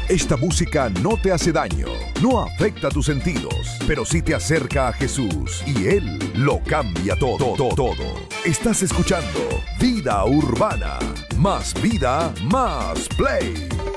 Esta música no te hace daño, no afecta tus sentidos, pero sí te acerca a Jesús y Él lo cambia todo, todo. Estás escuchando Vida Urbana, más vida, más play.